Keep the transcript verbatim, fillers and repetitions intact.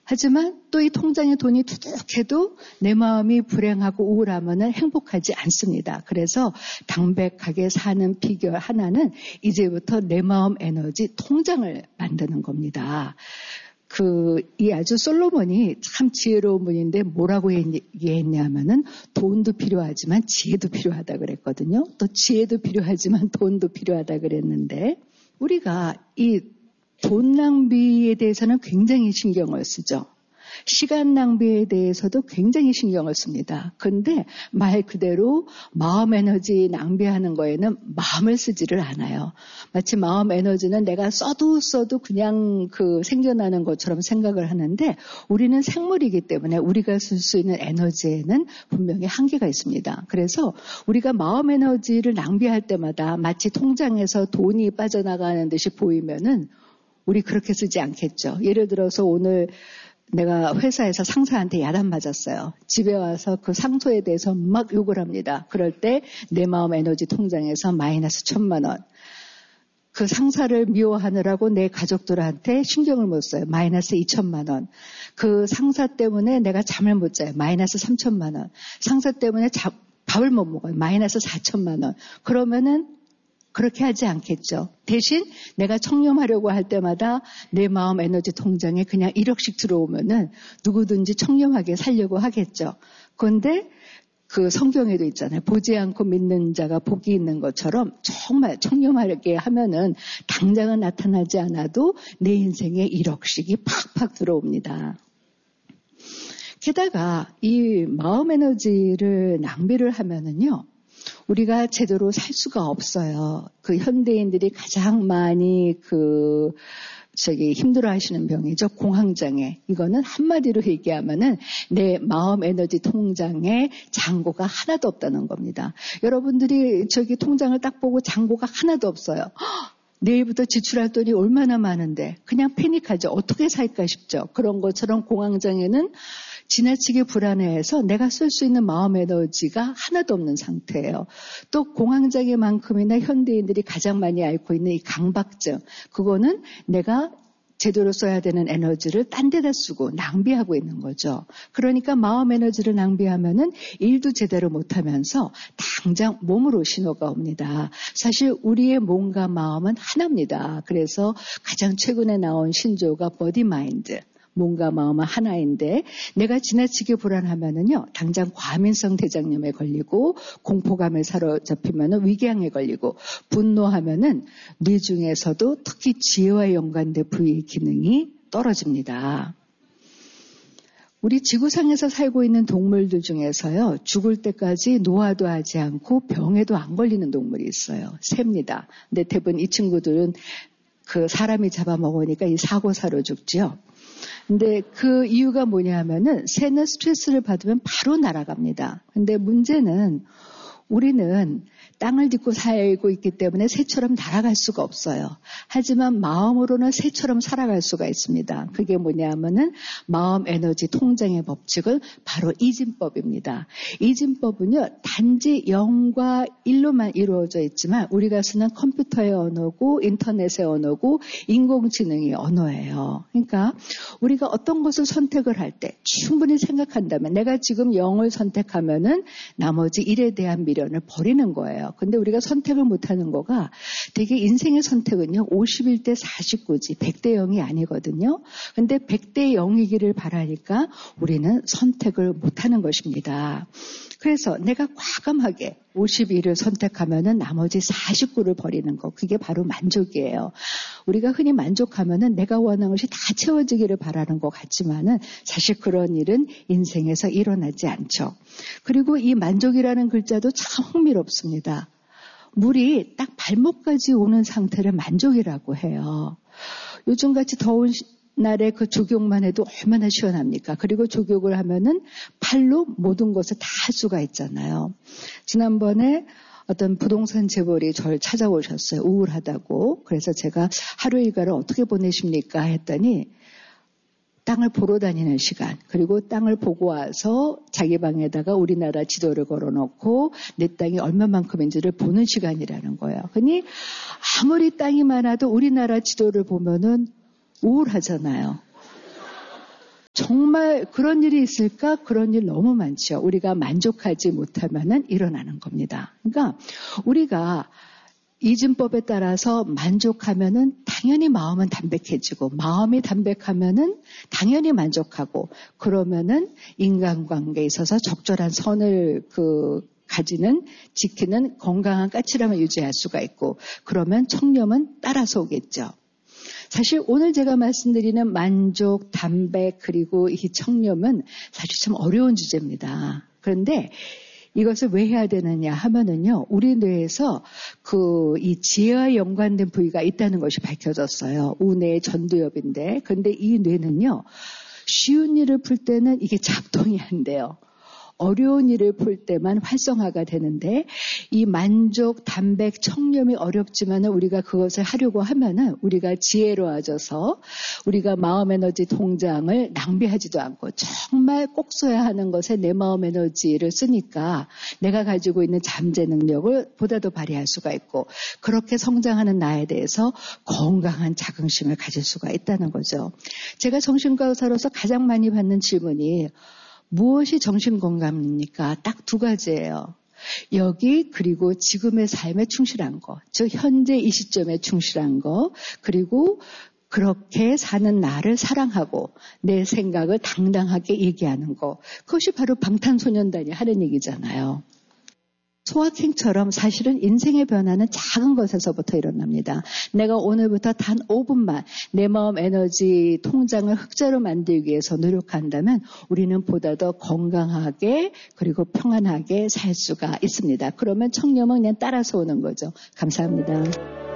하지만 또 이 통장에 돈이 두둑해도 내 마음이 불행하고 우울하면 행복하지 않습니다. 그래서 담백하게 사는 비결 하나는 이제부터 내 마음 에너지 통장을 만드는 겁니다. 그, 이 아주 솔로몬이 참 지혜로운 분인데 뭐라고 얘기했냐면은 돈도 필요하지만 지혜도 필요하다 그랬거든요. 또 지혜도 필요하지만 돈도 필요하다 그랬는데 우리가 이 돈 낭비에 대해서는 굉장히 신경을 쓰죠. 시간 낭비에 대해서도 굉장히 신경을 씁니다. 그런데 말 그대로 마음 에너지 낭비하는 거에는 마음을 쓰지를 않아요. 마치 마음 에너지는 내가 써도 써도 그냥 그 생겨나는 것처럼 생각을 하는데 우리는 생물이기 때문에 우리가 쓸 수 있는 에너지에는 분명히 한계가 있습니다. 그래서 우리가 마음 에너지를 낭비할 때마다 마치 통장에서 돈이 빠져나가는 듯이 보이면은 우리 그렇게 쓰지 않겠죠. 예를 들어서 오늘 내가 회사에서 상사한테 야단 맞았어요. 집에 와서 그 상소에 대해서 막 욕을 합니다. 그럴 때 내 마음 에너지 통장에서 마이너스 천만 원. 그 상사를 미워하느라고 내 가족들한테 신경을 못 써요. 마이너스 이천만 원. 그 상사 때문에 내가 잠을 못 자요. 마이너스 삼천만 원. 상사 때문에 자, 밥을 못 먹어요. 마이너스 사천만 원. 그러면은 그렇게 하지 않겠죠. 대신 내가 청렴하려고 할 때마다 내 마음 에너지 통장에 그냥 일억씩 들어오면은 누구든지 청렴하게 살려고 하겠죠. 그런데 그 성경에도 있잖아요. 보지 않고 믿는 자가 복이 있는 것처럼 정말 청렴하게 하면은 당장은 나타나지 않아도 내 인생에 일억씩이 팍팍 들어옵니다. 게다가 이 마음 에너지를 낭비를 하면은요. 우리가 제대로 살 수가 없어요. 그 현대인들이 가장 많이 그 저기 힘들어하시는 병이죠. 공황장애. 이거는 한마디로 얘기하면은 내 마음 에너지 통장에 잔고가 하나도 없다는 겁니다. 여러분들이 저기 통장을 딱 보고 잔고가 하나도 없어요. 허! 내일부터 지출할 돈이 얼마나 많은데 그냥 패닉하죠. 어떻게 살까 싶죠. 그런 것처럼 공황장애는 지나치게 불안해해서 내가 쓸 수 있는 마음 에너지가 하나도 없는 상태예요. 또 공황장애만큼이나 현대인들이 가장 많이 앓고 있는 이 강박증. 그거는 내가 제대로 써야 되는 에너지를 딴 데다 쓰고 낭비하고 있는 거죠. 그러니까 마음 에너지를 낭비하면은 일도 제대로 못하면서 당장 몸으로 신호가 옵니다. 사실 우리의 몸과 마음은 하나입니다. 그래서 가장 최근에 나온 신조어가 버디 마인드. 몸과 마음은 하나인데 내가 지나치게 불안하면은요 당장 과민성 대장염에 걸리고 공포감에 사로잡히면은 위궤양에 걸리고 분노하면은 뇌 중에서도 특히 지혜와 연관된 부위 기능이 떨어집니다. 우리 지구상에서 살고 있는 동물들 중에서요 죽을 때까지 노화도 하지 않고 병에도 안 걸리는 동물이 있어요. 새입니다. 근데 대부분 이 친구들은 그 사람이 잡아먹으니까 이 사고사로 죽죠. 근데 그 이유가 뭐냐 하면은 새는 스트레스를 받으면 바로 날아갑니다. 근데 문제는 우리는 땅을 딛고 살고 있기 때문에 새처럼 날아갈 수가 없어요. 하지만 마음으로는 새처럼 살아갈 수가 있습니다. 그게 뭐냐 하면은 마음 에너지 통장의 법칙은 바로 이진법입니다. 이진법은요, 단지 영과 일로만 이루어져 있지만 우리가 쓰는 컴퓨터의 언어고 인터넷의 언어고 인공지능의 언어예요. 그러니까 우리가 어떤 것을 선택을 할 때 충분히 생각한다면 내가 지금 영을 선택하면은 나머지 일에 대한 미련을 버리는 거예요. 근데 우리가 선택을 못하는 거가 되게 인생의 선택은요. 오십일 대 사십구지 백 대 영이 아니거든요. 근데 백 대 영이기를 바라니까 우리는 선택을 못하는 것입니다. 그래서 내가 과감하게 오십일을 선택하면은 나머지 사십구를 버리는 거. 그게 바로 만족이에요. 우리가 흔히 만족하면은 내가 원하는 것이 다 채워지기를 바라는 것 같지만은 사실 그런 일은 인생에서 일어나지 않죠. 그리고 이 만족이라는 글자도 참 흥미롭습니다. 물이 딱 발목까지 오는 상태를 만족이라고 해요. 요즘같이 더운 날에 그 족욕만 해도 얼마나 시원합니까? 그리고 족욕을 하면은 팔로 모든 것을 다 할 수가 있잖아요. 지난번에 어떤 부동산 재벌이 저를 찾아오셨어요. 우울하다고. 그래서 제가 하루 일과를 어떻게 보내십니까? 했더니 땅을 보러 다니는 시간, 그리고 땅을 보고 와서 자기 방에다가 우리나라 지도를 걸어놓고 내 땅이 얼마만큼인지를 보는 시간이라는 거예요. 그러니 아무리 땅이 많아도 우리나라 지도를 보면은 우울하잖아요. 정말 그런 일이 있을까? 그런 일 너무 많죠. 우리가 만족하지 못하면은 일어나는 겁니다. 그러니까 우리가 이진법에 따라서 만족하면은 당연히 마음은 담백해지고, 마음이 담백하면은 당연히 만족하고, 그러면은 인간관계에 있어서 적절한 선을 그 가지는, 지키는 건강한 까칠함을 유지할 수가 있고, 그러면 청렴은 따라서 오겠죠. 사실 오늘 제가 말씀드리는 만족, 담백, 그리고 이 청렴은 사실 참 어려운 주제입니다. 그런데 이것을 왜 해야 되느냐 하면은요, 우리 뇌에서 그 이 지혜와 연관된 부위가 있다는 것이 밝혀졌어요. 우뇌의 전두엽인데, 근데 이 뇌는요, 쉬운 일을 풀 때는 이게 작동이 안 돼요. 어려운 일을 풀 때만 활성화가 되는데, 이 만족, 담백, 청렴이 어렵지만 우리가 그것을 하려고 하면은 우리가 지혜로워져서 우리가 마음 에너지 통장을 낭비하지도 않고 정말 꼭 써야 하는 것에 내 마음 에너지를 쓰니까 내가 가지고 있는 잠재 능력을 보다 더 발휘할 수가 있고, 그렇게 성장하는 나에 대해서 건강한 자긍심을 가질 수가 있다는 거죠. 제가 정신과 의사로서 가장 많이 받는 질문이 무엇이 정신건강입니까? 딱 두 가지예요. 여기, 그리고 지금의 삶에 충실한 거, 즉 현재 이 시점에 충실한 거, 그리고 그렇게 사는 나를 사랑하고 내 생각을 당당하게 얘기하는 거, 그것이 바로 방탄소년단이 하는 얘기잖아요. 소확행처럼 사실은 인생의 변화는 작은 것에서부터 일어납니다. 내가 오늘부터 단 오 분만 내 마음 에너지 통장을 흑자로 만들기 위해서 노력한다면 우리는 보다 더 건강하게 그리고 평안하게 살 수가 있습니다. 그러면 청렴은 그냥 따라서 오는 거죠. 감사합니다.